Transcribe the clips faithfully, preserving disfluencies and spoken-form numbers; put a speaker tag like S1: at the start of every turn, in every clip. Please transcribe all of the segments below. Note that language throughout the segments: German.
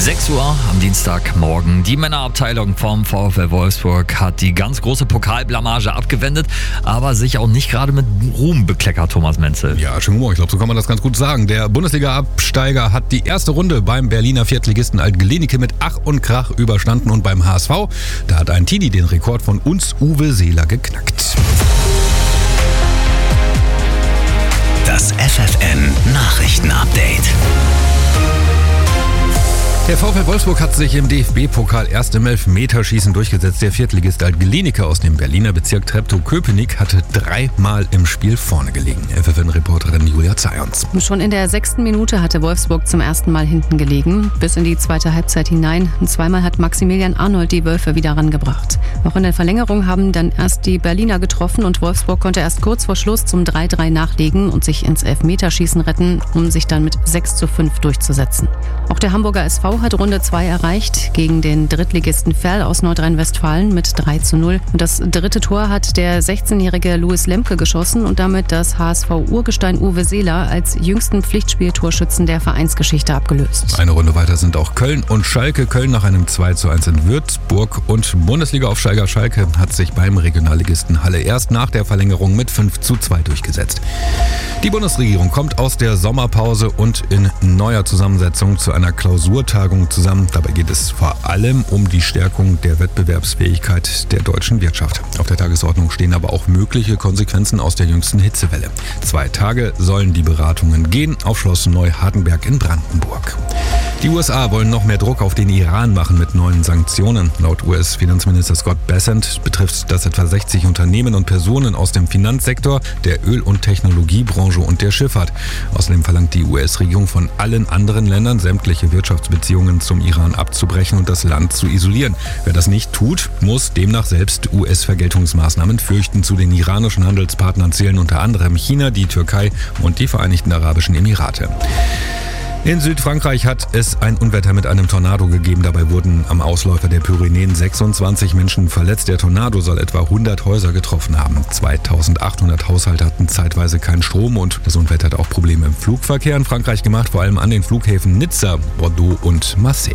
S1: sechs Uhr am Dienstagmorgen. Die Männerabteilung vom VfL Wolfsburg hat die ganz große Pokalblamage abgewendet, aber sich auch nicht gerade mit Ruhm bekleckert, Thomas Menzel.
S2: Ja, schönen Humor. Ich glaube, so kann man das ganz gut sagen. Der Bundesliga-Absteiger hat die erste Runde beim Berliner Viertligisten Alt-Glienicke mit Ach und Krach überstanden und beim H S V, da hat ein Teenie den Rekord von uns Uwe Seeler geknackt.
S3: Das F F N Nachrichten-Update.
S2: Der VfL Wolfsburg hat sich im D F B-Pokal erst im Elfmeterschießen durchgesetzt. Der Viertligist Alt-Glienicke aus dem Berliner Bezirk Treptow-Köpenick hatte dreimal im Spiel vorne gelegen. F F N-Reporterin Julia Zayons.
S4: Schon in der sechsten Minute hatte Wolfsburg zum ersten Mal hinten gelegen, bis in die zweite Halbzeit hinein. Und zweimal hat Maximilian Arnold die Wölfe wieder rangebracht. Auch in der Verlängerung haben dann erst die Berliner getroffen und Wolfsburg konnte erst kurz vor Schluss zum drei drei nachlegen und sich ins Elfmeterschießen retten, um sich dann mit sechs zu fünf durchzusetzen. Auch der Hamburger S V hat Runde zwei erreicht gegen den Drittligisten Verl aus Nordrhein-Westfalen mit drei zu null. Und das dritte Tor hat der sechzehnjährige Louis Lemke geschossen und damit das H S V-Urgestein Uwe Seeler als jüngsten Pflichtspieltorschützen der Vereinsgeschichte abgelöst.
S2: Eine Runde weiter sind auch Köln und Schalke. Köln nach einem zwei zu eins in Würzburg und Bundesliga-Aufsteiger Schalke hat sich beim Regionalligisten Halle erst nach der Verlängerung mit fünf zu zwei durchgesetzt. Die Bundesregierung kommt aus der Sommerpause und in neuer Zusammensetzung zu einer Klausurtagung zusammen. Dabei geht es vor allem um die Stärkung der Wettbewerbsfähigkeit der deutschen Wirtschaft. Auf der Tagesordnung stehen aber auch mögliche Konsequenzen aus der jüngsten Hitzewelle. Zwei Tage sollen die Beratungen gehen auf Schloss Neuhardenberg in Brandenburg. Die U S A wollen noch mehr Druck auf den Iran machen mit neuen Sanktionen. Laut U S-Finanzminister Scott Bessent betrifft das etwa sechzig Unternehmen und Personen aus dem Finanzsektor, der Öl- und Technologiebranche und der Schifffahrt. Außerdem verlangt die U S-Regierung von allen anderen Ländern, sämtliche Wirtschaftsbeziehungen zum Iran abzubrechen und das Land zu isolieren. Wer das nicht tut, muss demnach selbst U S-Vergeltungsmaßnahmen fürchten. Zu den iranischen Handelspartnern zählen unter anderem China, die Türkei und die Vereinigten Arabischen Emirate. In Südfrankreich hat es ein Unwetter mit einem Tornado gegeben. Dabei wurden am Ausläufer der Pyrenäen sechsundzwanzig Menschen verletzt. Der Tornado soll etwa hundert Häuser getroffen haben. zweitausendachthundert Haushalte hatten zeitweise keinen Strom und das Unwetter hat auch Probleme im Flugverkehr in Frankreich gemacht, vor allem an den Flughäfen Nizza, Bordeaux und Marseille.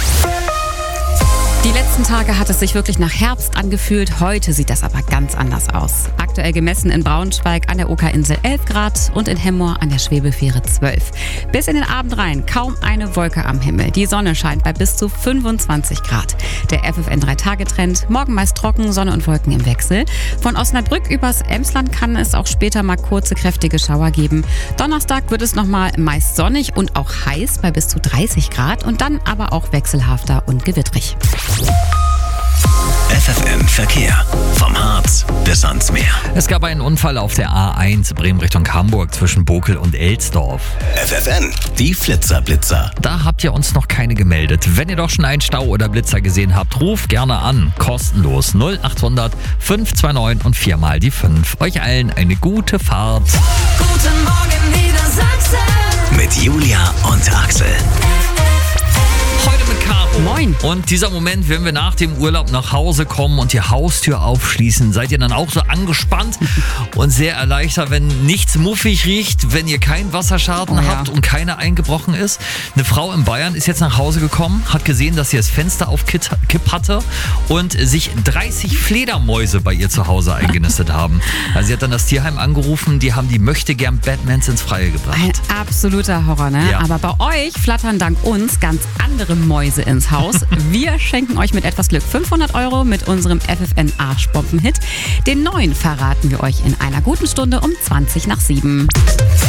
S5: Die letzten Tage hat es sich wirklich nach Herbst angefühlt. Heute sieht das aber ganz anders aus. Aktuell gemessen in Braunschweig an der Oker-Insel elf Grad und in Hemmoor an der Schwebefähre zwölf. Bis in den Abend rein kaum eine Wolke am Himmel. Die Sonne scheint bei bis zu fünfundzwanzig Grad. Der F F N drei Tage Trend, morgen meist trocken, Sonne und Wolken im Wechsel. Von Osnabrück übers Emsland kann es auch später mal kurze, kräftige Schauer geben. Donnerstag wird es nochmal meist sonnig und auch heiß bei bis zu dreißig Grad und dann aber auch wechselhafter und gewittrig.
S3: F F N Verkehr. Vom Harz bis ans Meer.
S1: Es gab einen Unfall auf der A eins Bremen Richtung Hamburg zwischen Bokel und Elsdorf.
S3: F F N, die Flitzer-Blitzer.
S1: Da habt ihr uns noch keine gemeldet. Wenn ihr doch schon einen Stau oder Blitzer gesehen habt, ruft gerne an. Kostenlos null achthundert fünf zwei neun und viermal die fünf. Euch allen eine gute Fahrt.
S6: Guten Morgen, Niedersachsen.
S3: Mit Julia und Axel.
S1: Heute mit Caro.
S5: Moin.
S1: Und dieser Moment, wenn wir nach dem Urlaub nach Hause kommen und die Haustür aufschließen, seid ihr dann auch so angespannt und sehr erleichtert, wenn nichts muffig riecht, wenn ihr keinen Wasserschaden
S5: Oh ja.
S1: habt und keiner eingebrochen ist. Eine Frau in Bayern ist jetzt nach Hause gekommen, hat gesehen, dass sie das Fenster auf Kipp hatte und sich dreißig Fledermäuse bei ihr zu Hause eingenistet haben. Also sie hat dann das Tierheim angerufen, die haben die möchtegern Batmans ins Freie gebracht.
S5: Ein absoluter Horror, ne?
S1: Ja.
S5: Aber bei euch flattern dank uns ganz andere Mäuse ins Haus. Wir schenken euch mit etwas Glück fünfhundert Euro mit unserem F F N Arschbomben-Hit. Den neuen verraten wir euch in einer guten Stunde um zwanzig nach sieben.